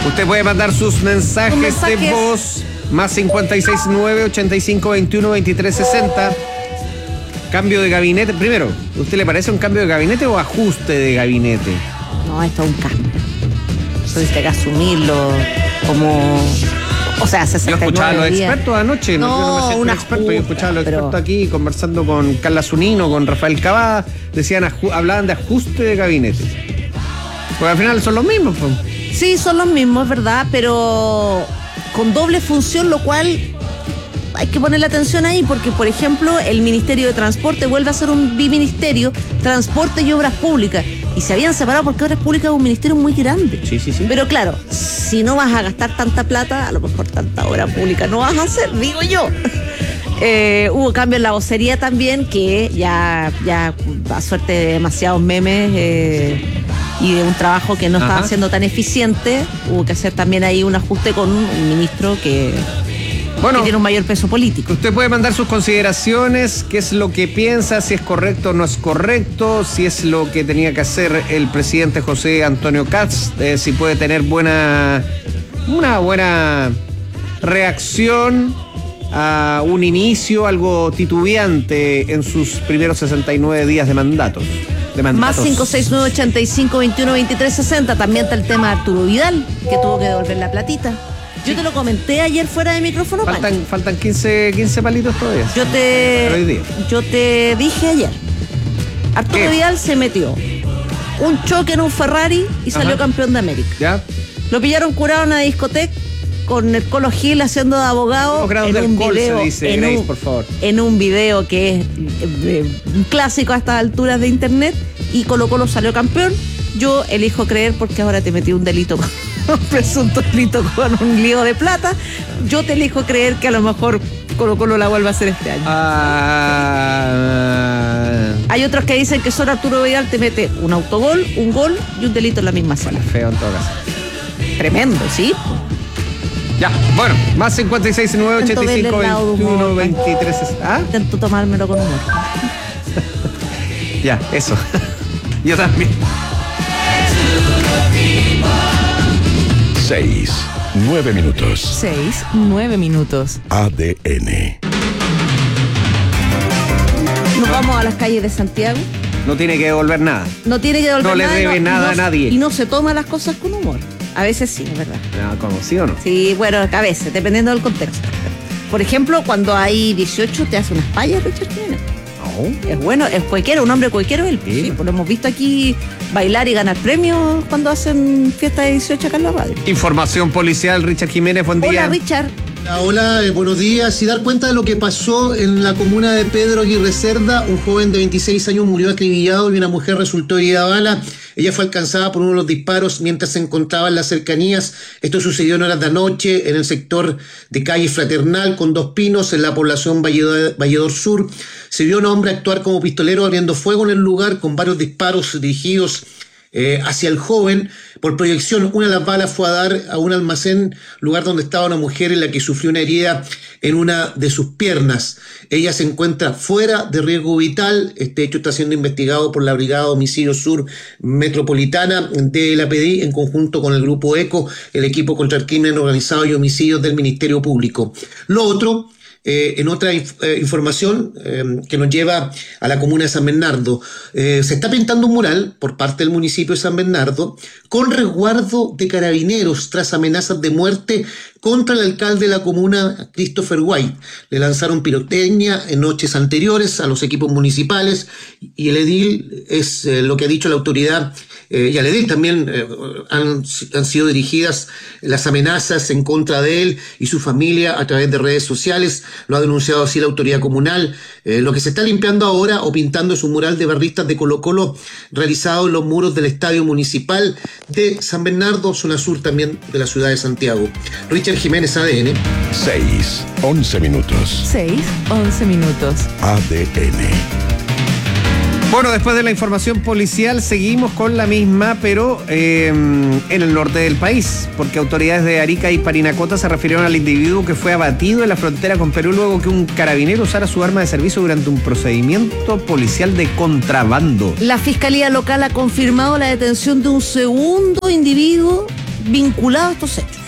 Usted puede mandar sus mensajes de voz más 569-8521-2360. Cambio de gabinete. Primero, ¿usted le parece un cambio de gabinete o ajuste de gabinete? No, esto es un cambio. Entonces hay que asumirlo como... O sea, 69 Yo escuchaba a los días. Expertos anoche, yo no me siento experto, yo escuchaba a los expertos aquí conversando con Carla Zunino, con Rafael Cavada, hablaban de ajuste de gabinete. Porque al final son los mismos, pues. Sí, son los mismos, es verdad, pero con doble función, lo cual hay que ponerle atención ahí, porque, por ejemplo, el Ministerio de Transporte vuelve a ser un biministerio, Transporte y Obras Públicas, y se habían separado porque Obras Públicas es un ministerio muy grande. Sí. Pero claro, si no vas a gastar tanta plata, a lo mejor tanta obra pública no vas a hacer, digo yo. Hubo cambio en la vocería también, que ya a suerte de demasiados memes y de un trabajo que no estaba siendo tan eficiente, hubo que hacer también ahí un ajuste con un ministro que tiene un mayor peso político. Usted puede mandar sus consideraciones, qué es lo que piensa, si es correcto o no es correcto, si es lo que tenía que hacer el presidente José Antonio Kast, si puede tener una buena reacción a un inicio algo titubeante en sus primeros 69 días de mandatos. Más 569-8521-2360. También está el tema de Arturo Vidal, que tuvo que devolver la platita. Yo te lo comenté ayer fuera de micrófono. Faltan 15 palitos todavía. Yo te dije ayer, Arturo Vidal se metió un choque en un Ferrari y salió campeón de América. ¿Ya? Lo pillaron curado en una discoteca con el Colo Gil haciendo de abogado en un video, por favor. En un video que es un clásico a estas alturas de internet, y Colo Colo salió campeón. Yo elijo creer, porque ahora te metí un delito, un presunto delito con un lío de plata. Yo te elijo creer que a lo mejor Colo Colo la vuelve a hacer este año. Hay otros que dicen que solo Arturo Vidal te mete un autogol, un gol y un delito en la misma sala. Feo en todo caso. Tremendo, ¿sí? Ya, bueno, más 569-8521-23. Intento tomármelo con humor. Ya, eso. Yo también. 9 minutos. 9 minutos. ADN. Nos vamos a las calles de Santiago. No tiene que devolver nada. No le debe nada a nadie. Y no se toma las cosas con humor. A veces sí, es verdad. No, ¿cómo? ¿Sí o no? Sí, bueno, a veces, dependiendo del contexto. Por ejemplo, cuando hay 18, te hace unas payas, Richard Jiménez. No. Es bueno, es cualquiera, un hombre cualquiera él. Sí, pues lo hemos visto aquí bailar y ganar premios cuando hacen fiesta de 18 acá en la radio. Información policial, Richard Jiménez, buen día. Hola, Richard. Hola, buenos días. Y dar cuenta de lo que pasó en la comuna de Pedro Aguirre Cerda. Un joven de 26 años murió acribillado y una mujer resultó herida a bala. Ella fue alcanzada por uno de los disparos mientras se encontraba en las cercanías. Esto sucedió en horas de anoche en el sector de calle Fraternal con Dos Pinos, en la población Valledor Sur. Se vio a un hombre actuar como pistolero abriendo fuego en el lugar con varios disparos dirigidos hacia el joven. Por proyección, una de las balas fue a dar a un almacén, lugar donde estaba una mujer en la que sufrió una herida en una de sus piernas. Ella se encuentra fuera de riesgo vital. Este hecho está siendo investigado por la Brigada de Homicidio Sur Metropolitana de la PDI en conjunto con el Grupo ECO, el equipo contra el crimen organizado y homicidios del Ministerio Público. Lo otro, en otra información que nos lleva a la comuna de San Bernardo, se está pintando un mural por parte del municipio de San Bernardo con resguardo de carabineros tras amenazas de muerte contra el alcalde de la comuna, Christopher White. Le lanzaron pirotecnia en noches anteriores a los equipos municipales y el edil, es lo que ha dicho la autoridad, y al edil también han sido dirigidas las amenazas en contra de él y su familia a través de redes sociales. Lo ha denunciado así la autoridad comunal. Lo que se está limpiando ahora o pintando es un mural de barristas de Colo Colo realizado en los muros del Estadio Municipal de San Bernardo, zona sur también de la ciudad de Santiago. Richard Jiménez, ADN. 11 minutos. 11 minutos. ADN. Bueno, después de la información policial seguimos con la misma, pero en el norte del país, porque autoridades de Arica y Parinacota se refirieron al individuo que fue abatido en la frontera con Perú luego que un carabinero usara su arma de servicio durante un procedimiento policial de contrabando. La Fiscalía Local ha confirmado la detención de un segundo individuo vinculado a estos hechos.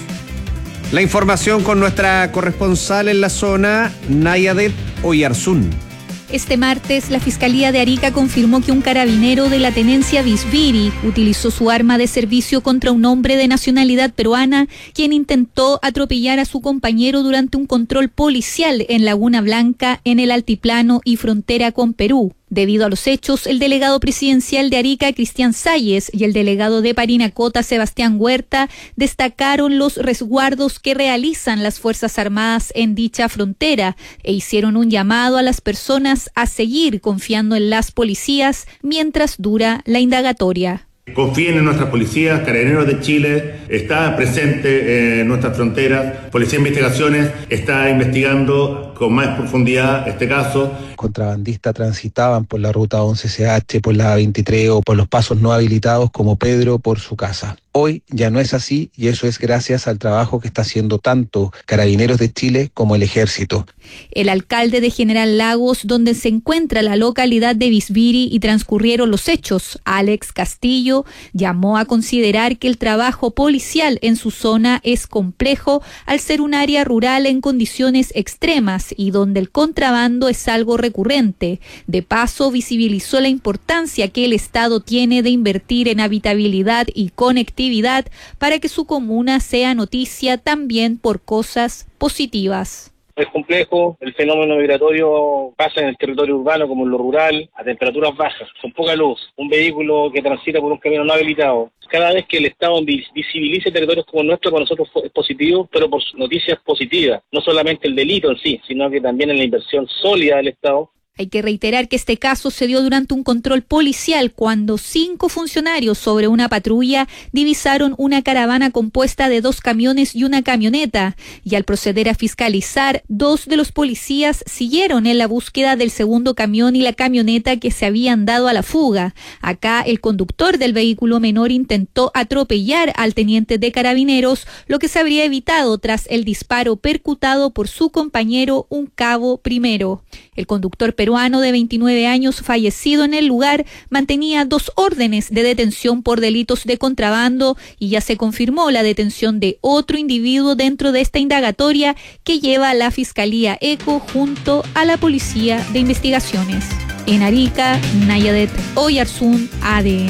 La información con nuestra corresponsal en la zona, Nayadet Oyarzún. Este martes, la Fiscalía de Arica confirmó que un carabinero de la tenencia Visbiri utilizó su arma de servicio contra un hombre de nacionalidad peruana, quien intentó atropellar a su compañero durante un control policial en Laguna Blanca, en el altiplano y frontera con Perú. Debido a los hechos, el delegado presidencial de Arica, Cristian Salles, y el delegado de Parinacota, Sebastián Huerta, destacaron los resguardos que realizan las Fuerzas Armadas en dicha frontera e hicieron un llamado a las personas a seguir confiando en las policías mientras dura la indagatoria. Confíen en nuestras policías. Carabineros de Chile está presente en nuestras fronteras. Policía de Investigaciones está investigando con más profundidad este caso. Contrabandistas transitaban por la ruta 11CH, por la 23 o por los pasos no habilitados como Pedro por su casa. Hoy ya no es así y eso es gracias al trabajo que está haciendo tanto Carabineros de Chile como el Ejército. El alcalde de General Lagos, donde se encuentra la localidad de Visbiri y transcurrieron los hechos, Alex Castillo, llamó a considerar que el trabajo policial en su zona es complejo al ser un área rural en condiciones extremas y donde el contrabando es algo recurrente. De paso, visibilizó la importancia que el Estado tiene de invertir en habitabilidad y conectividad para que su comuna sea noticia también por cosas positivas. Es complejo, el fenómeno migratorio pasa en el territorio urbano como en lo rural, a temperaturas bajas, con poca luz, un vehículo que transita por un camino no habilitado. Cada vez que el Estado visibilice territorios como el nuestro, para nosotros es positivo, pero por noticias positivas, no solamente el delito en sí, sino que también en la inversión sólida del Estado. Hay que reiterar que este caso se dio durante un control policial cuando 5 funcionarios sobre una patrulla divisaron una caravana compuesta de 2 camiones y una camioneta, y al proceder a fiscalizar, 2 de los policías siguieron en la búsqueda del segundo camión y la camioneta que se habían dado a la fuga. Acá el conductor del vehículo menor intentó atropellar al teniente de Carabineros, lo que se habría evitado tras el disparo percutado por su compañero, un cabo primero. El conductor peruano de 29 años fallecido en el lugar mantenía 2 órdenes de detención por delitos de contrabando y ya se confirmó la detención de otro individuo dentro de esta indagatoria que lleva la Fiscalía ECO junto a la Policía de Investigaciones. En Arica, Nayadet Oyarzún, ADN.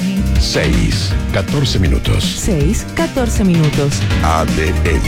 6:14 minutos. 6:14 minutos. ADN.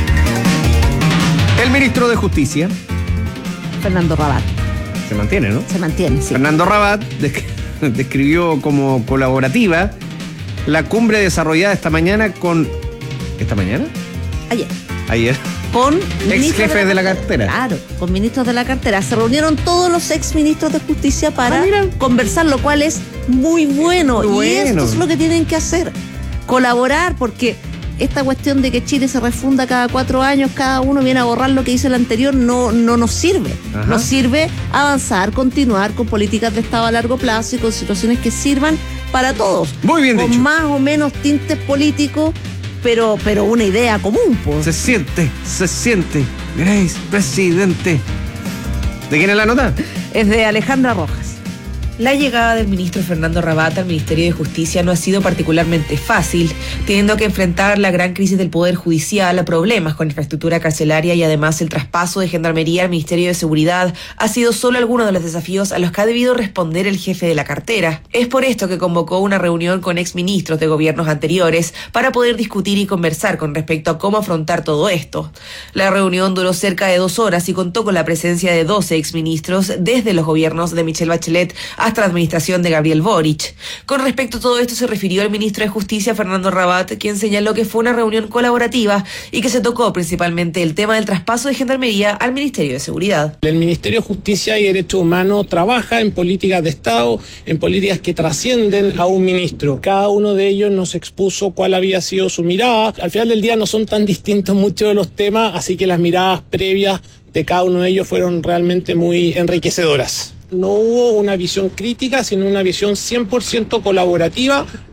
El ministro de Justicia, Fernando Rabat. se mantiene, ¿no? Se mantiene, sí. Fernando Rabat describió como colaborativa la cumbre desarrollada esta mañana con... ¿Esta mañana? Ayer. Con ex jefes de la cartera. Claro, con ministros de la cartera. Se reunieron todos los ex ministros de justicia para conversar, lo cual es muy bueno. Muy y bueno. esto es lo que tienen que hacer. Colaborar, porque esta cuestión de que Chile se refunda cada 4 años, cada uno viene a borrar lo que hizo el anterior, no nos sirve. Ajá. Nos sirve avanzar, continuar con políticas de Estado a largo plazo y con situaciones que sirvan para todos. Muy bien con dicho. más o menos tintes políticos, pero una idea común, pues. Se siente. Grace, presidente. ¿De quién es la nota? Es de Alejandra Rojas. La llegada del ministro Fernando Rabat al Ministerio de Justicia no ha sido particularmente fácil, teniendo que enfrentar la gran crisis del Poder Judicial, problemas con infraestructura carcelaria y además el traspaso de Gendarmería al Ministerio de Seguridad ha sido solo alguno de los desafíos a los que ha debido responder el jefe de la cartera. Es por esto que convocó una reunión con exministros de gobiernos anteriores para poder discutir y conversar con respecto a cómo afrontar todo esto. La reunión duró cerca de 2 horas y contó con la presencia de 12 exministros desde los gobiernos de Michelle Bachelet hasta la administración de Gabriel Boric. Con respecto a todo esto se refirió el ministro de Justicia, Fernando Rabat, quien señaló que fue una reunión colaborativa y que se tocó principalmente el tema del traspaso de Gendarmería al Ministerio de Seguridad. El Ministerio de Justicia y Derechos Humanos trabaja en políticas de Estado, en políticas que trascienden a un ministro. Cada uno de ellos nos expuso cuál había sido su mirada. Al final del día no son tan distintos muchos de los temas, así que las miradas previas de cada uno de ellos fueron realmente muy enriquecedoras. No hubo una visión crítica, sino una visión 100% colaborativa,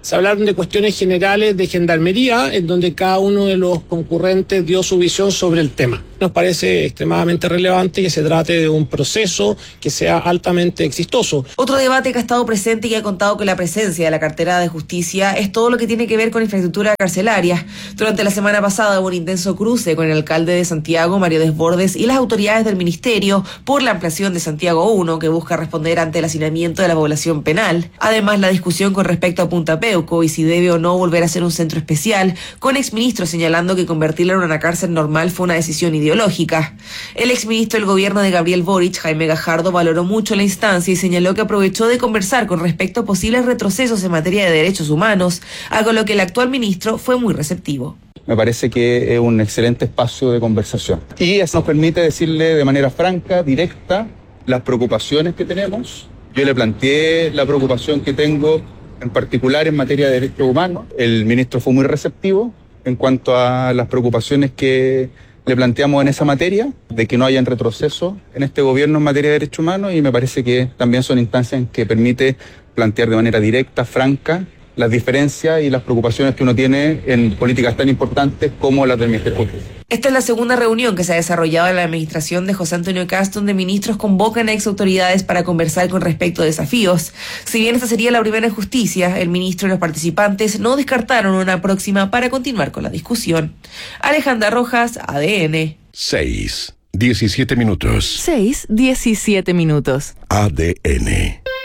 Se hablaron de cuestiones generales de gendarmería, en donde cada uno de los concurrentes dio su visión sobre el tema. Nos parece extremadamente relevante que se trate de un proceso que sea altamente exitoso. Otro debate que ha estado presente y que ha contado con la presencia de la cartera de Justicia es todo lo que tiene que ver con infraestructura carcelaria. Durante la semana pasada hubo un intenso cruce con el alcalde de Santiago, Mario Desbordes, y las autoridades del ministerio por la ampliación de Santiago 1, que busca responder ante el hacinamiento de la población penal. Además, la discusión con respecto a Punta Peuco y si debe o no volver a ser un centro especial, con exministros señalando que convertirla en una cárcel normal fue una decisión ideológica. El exministro del gobierno de Gabriel Boric, Jaime Gajardo, valoró mucho la instancia y señaló que aprovechó de conversar con respecto a posibles retrocesos en materia de derechos humanos, algo a lo que el actual ministro fue muy receptivo. Me parece que es un excelente espacio de conversación. Y eso nos permite decirle de manera franca, directa, las preocupaciones que tenemos. Yo le planteé la preocupación que tengo, en particular en materia de derechos humanos. El ministro fue muy receptivo en cuanto a las preocupaciones que le planteamos en esa materia, de que no hayan retroceso en este gobierno en materia de derechos humanos, y me parece que también son instancias en que permite plantear de manera directa, franca, las diferencias y las preocupaciones que uno tiene en políticas tan importantes como las del Ministerio de Justicia. Esta es la segunda reunión que se ha desarrollado en la administración de José Antonio Kast, donde ministros convocan a exautoridades para conversar con respecto a desafíos. Si bien esta sería la primera en justicia, el ministro y los participantes no descartaron una próxima para continuar con la discusión. Alejandra Rojas, ADN. 6:17 minutos. 6:17 minutos. ADN.